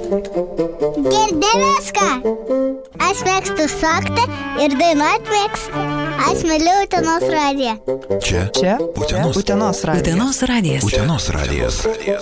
Girdėjęs ką? Aš mėgstu sakti ir dainuot mėgstu. Aš myliu Utenos radiją. Čia Utenos radijas. Utenos radijas.